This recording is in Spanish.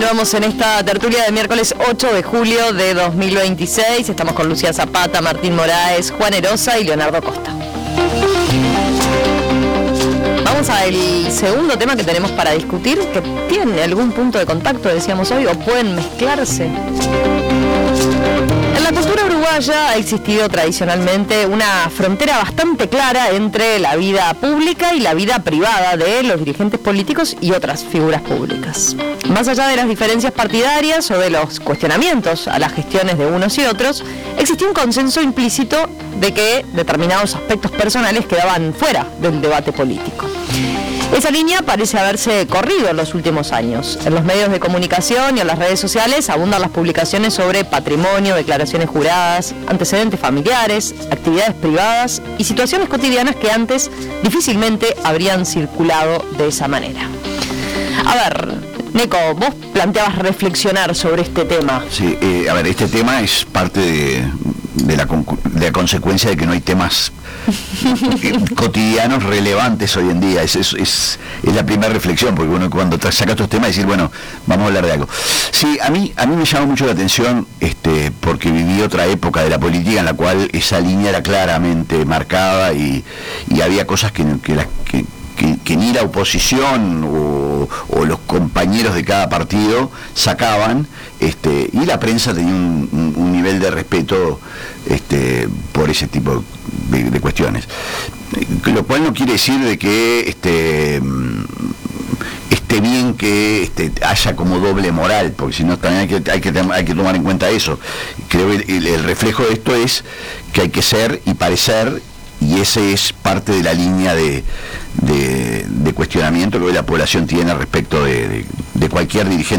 Continuamos en esta tertulia de miércoles 8 de julio de 2026. Estamos con Lucía Zapata, Martín Moraes, Juan Erosa y Leonardo Costa. Vamos al segundo tema que tenemos para discutir, que tiene algún punto de contacto, decíamos hoy, o pueden mezclarse. En la cultura uruguaya ha existido tradicionalmente una frontera bastante clara entre la vida pública y la vida privada de los dirigentes políticos y otras figuras públicas. Más allá de las diferencias partidarias o de los cuestionamientos a las gestiones de unos y otros, existía un consenso implícito de que determinados aspectos personales quedaban fuera del debate político. Esa línea parece haberse corrido en los últimos años. En los medios de comunicación y en las redes sociales abundan las publicaciones sobre patrimonio, declaraciones juradas, antecedentes familiares, actividades privadas y situaciones cotidianas que antes difícilmente habrían circulado de esa manera. A ver, Neco, vos planteabas reflexionar sobre este tema. Sí, este tema es parte de la consecuencia de que no hay temas cotidianos relevantes hoy en día. Es la primera reflexión, porque uno cuando saca estos temas decir, bueno, vamos a hablar de algo. Sí, a mí me llama mucho la atención, porque viví otra época de la política en la cual esa línea era claramente marcada y había cosas que ni la oposición o los compañeros de cada partido sacaban, y la prensa tenía un nivel de respeto por ese tipo de cuestiones, lo cual no quiere decir de que esté bien que haya como doble moral, porque si no también hay que tomar en cuenta eso. Creo que el reflejo de esto es que hay que ser y parecer, y ese es parte de la línea de cuestionamiento que hoy la población tiene respecto de cualquier dirigente